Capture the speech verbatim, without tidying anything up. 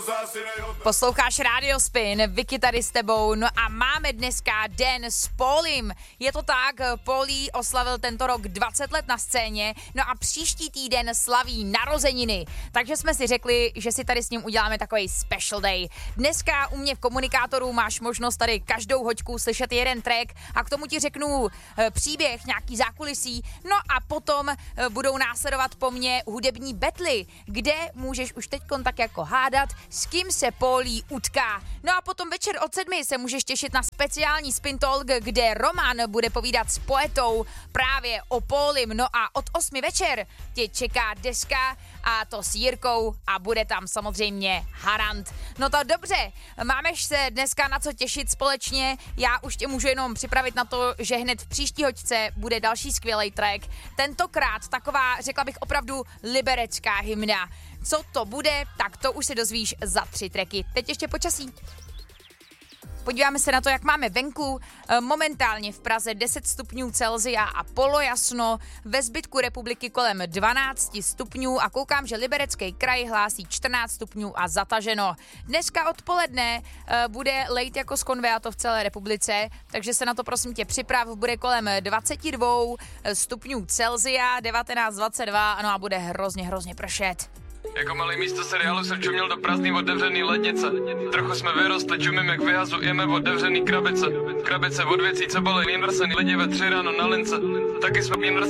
Posloucháš Radio Spin, Vicky tady s tebou, no a máme dneska den s Paulim. Je to tak, Paulí oslavil tento rok dvacet let na scéně, no a příští týden slaví narozeniny. Takže jsme si řekli, že si tady s ním uděláme takový special day. Dneska u mě v komunikátoru máš možnost tady každou hoďku slyšet jeden track a k tomu ti řeknu e, příběh, nějaký zákulisí, no a potom e, budou následovat po mně hudební betly, kde můžeš už teďkon tak jako hádat, s kým se Paulí utká. No a potom večer od sedmi se můžeš těšit na speciální Spin Talk, kde Roman bude povídat s poetou právě o Paulim. No a od osmi večer tě čeká deska a to s Jirkou a bude tam samozřejmě Harant. No to dobře, máme se dneska na co těšit společně. Já už tě můžu jenom připravit na to, že hned v příští hoďce bude další skvělý track. Tentokrát taková, řekla bych opravdu liberecká hymna. Co to bude, tak to už se dozvíš za tři tracky. Teď ještě počasí. Podíváme se na to, jak máme venku. Momentálně v Praze deset stupňů Celsia a polojasno, ve zbytku republiky kolem dvanáct stupňů a koukám, že Liberecký kraj hlásí čtrnáct stupňů a zataženo. Dneska odpoledne bude lejt jako z konve a to v celé republice, takže se na to prosím tě připrav, bude kolem dvacet dva stupňů Celsia, devatenáct dvacet dva, no a bude hrozně, hrozně pršet. Jako malý místo seriálu jsem čuměl do prázdný otevřený lednice. Trochu jsme vyrostli, čumím jak vyhazujeme otevřený krabice. Krabice od věcí, co byly invrsený lidi ve tři ráno na lince. Taky jsme invrsený